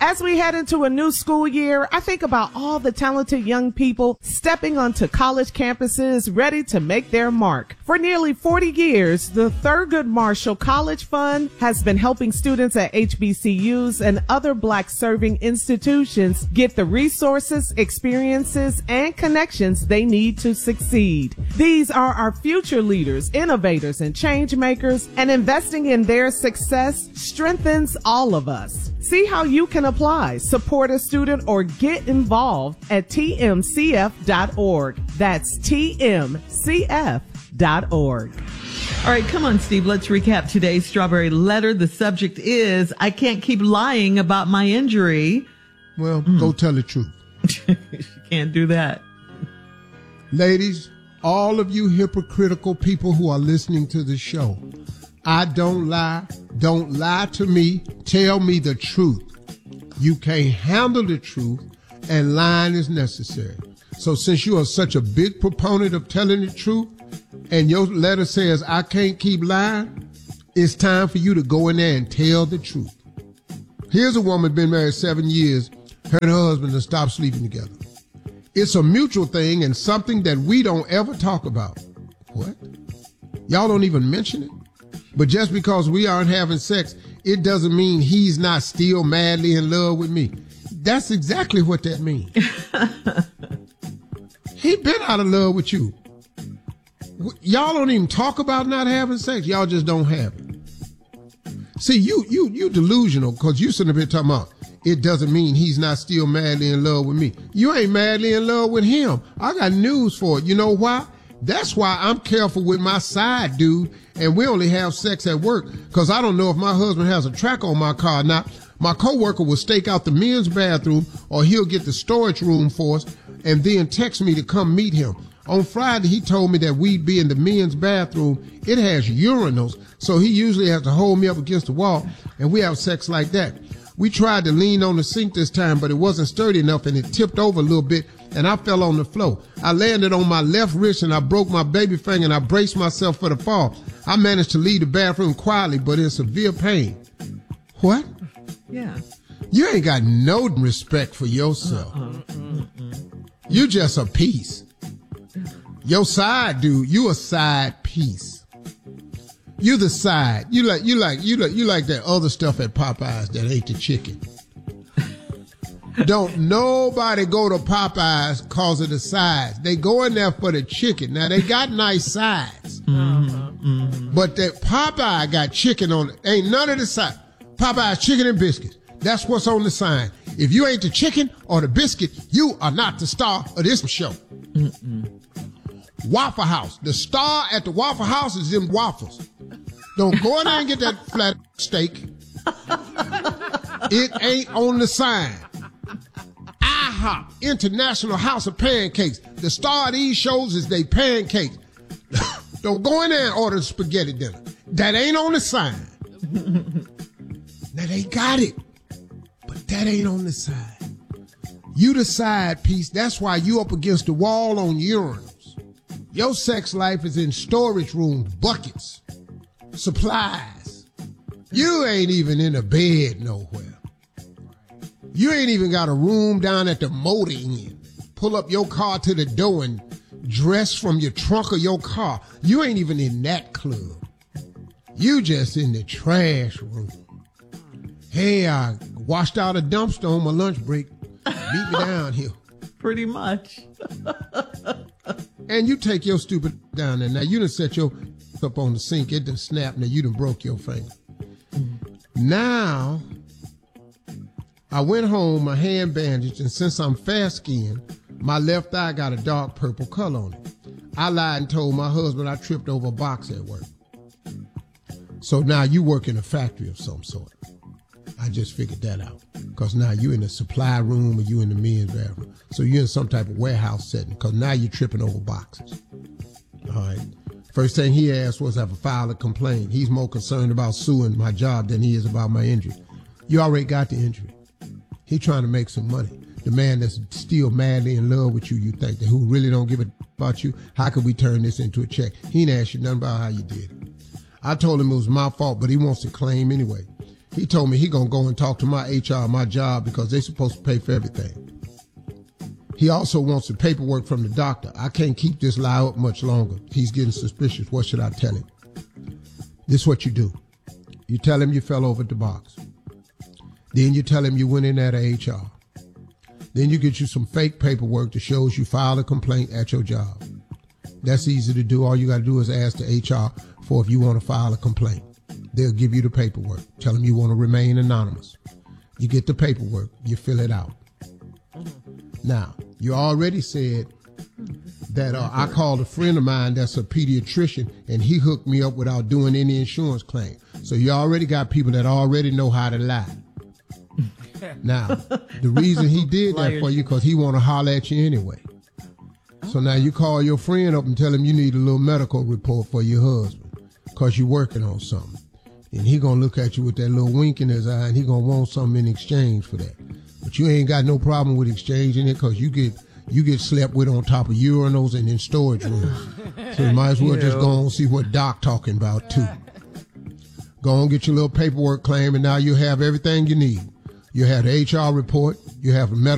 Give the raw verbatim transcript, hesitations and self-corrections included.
As we head into a new school year, I think about all the talented young people stepping onto college campuses ready to make their mark. For nearly forty years, the Thurgood Marshall College Fund has been helping students at H B C Us and other Black serving institutions get the resources, experiences, and connections they need to succeed. These are our future leaders, innovators, and change makers, and investing in their success strengthens all of us. See how you can apply, support a student, or get involved at T M C F dot org. That's T M C F dot org. All right, come on, Steve. Let's recap today's Strawberry Letter. The subject is, I can't keep lying about my injury. Well, mm. go tell the truth. You can't do that. Ladies, all of you hypocritical people who are listening to the show, I don't lie. Don't lie to me. Tell me the truth. You can't handle the truth, and lying is necessary. So since you are such a big proponent of telling the truth, and your letter says I can't keep lying, it's time for you to go in there and tell the truth. Here's a woman been married seven years. Her and her husband have stopped sleeping together. It's a mutual thing and something that we don't ever talk about. What? Y'all don't even mention it? But just because we aren't having sex, it doesn't mean he's not still madly in love with me. That's exactly what that means. He been out of love with you. Y'all don't even talk about not having sex. Y'all just don't have it. See, you you you delusional because you sitting up here talking about it doesn't mean he's not still madly in love with me. You ain't madly in love with him. I got news for it. You know why? That's why I'm careful with my side dude, and we only have sex at work because I don't know if my husband has a track on my car or not. My coworker will stake out the men's bathroom, or he'll get the storage room for us and then text me to come meet him. On Friday, he told me that we'd be in the men's bathroom. It has urinals, so he usually has to hold me up against the wall, and we have sex like that. We tried to lean on the sink this time, but it wasn't sturdy enough, and it tipped over a little bit, and I fell on the floor. I landed on my left wrist, and I broke my baby finger, and I braced myself for the fall. I managed to leave the bathroom quietly, but in severe pain. What? Yeah. You ain't got no respect for yourself. Uh-uh. Mm-mm. You just a piece. Your side dude, you a side piece. You the side. You like you like you like you like that other stuff at Popeyes that ain't the chicken. Don't nobody go to Popeyes cause of the sides. They go in there for the chicken. Now they got nice sides. Mm-hmm. Mm-hmm. But that Popeye got chicken on it. Ain't none of the side. Popeye's chicken and biscuits. That's what's on the sign. If you ain't the chicken or the biscuit, you are not the star of this show. Mm-mm. Waffle House. The star at the Waffle House is them waffles. Don't go in there and get that flat steak. It ain't on the sign. IHOP, International House of Pancakes. The star of these shows is they pancakes. Don't go in there and order spaghetti dinner. That ain't on the sign. Now they got it, but that ain't on the side. You the side piece. That's why you up against the wall on urinals. Your sex life is in storage rooms, buckets, supplies. You ain't even in a bed nowhere. You ain't even got a room down at the motor inn. Pull up your car to the door and dress from your trunk of your car. You ain't even in that club. You just in the trash room. Hey, I washed out a dumpster on my lunch break. Meet me down here. Pretty much. And you take your stupid down there. Now, you done set your up on the sink. It done snapped. Now, you done broke your finger. Mm-hmm. Now, I went home, my hand bandaged, and since I'm fair-skinned, my left eye got a dark purple color on it. I lied and told my husband I tripped over a box at work. So now you work in a factory of some sort. I just figured that out. Because now you're in a supply room or you in the men's bathroom. So you're in some type of warehouse setting because now you're tripping over boxes. All right. First thing he asked was if I filed a complaint. He's more concerned about suing my job than he is about my injury. You already got the injury. He trying to make some money. The man that's still madly in love with you, you think, that who really don't give a about you, how could we turn this into a check? He didn't ask you nothing about how you did it. I told him it was my fault, but he wants to claim anyway. He told me he gonna go and talk to my H R, my job, because they supposed to pay for everything. He also wants the paperwork from the doctor. I can't keep this lie up much longer. He's getting suspicious. What should I tell him? This is what you do. You tell him you fell over at the box. Then you tell him you went in at a H R. Then you get you some fake paperwork that shows you filed a complaint at your job. That's easy to do. All you got to do is ask the H R for if you want to file a complaint. They'll give you the paperwork. Tell them you want to remain anonymous. You get the paperwork. You fill it out. Now, you already said that uh, I called a friend of mine that's a pediatrician, and he hooked me up without doing any insurance claim. So you already got people that already know how to lie. Now, the reason he did that for you, because he want to holler at you anyway. So now you call your friend up and tell him you need a little medical report for your husband because you're working on something. And he going to look at you with that little wink in his eye, and he going to want something in exchange for that. But you ain't got no problem with exchanging it because you get you get slept with on top of urinals and in storage rooms. So you might as well just go on and see what Doc talking about too. Go on, get your little paperwork claim, and now you have everything you need. You have the H R report, you have a medical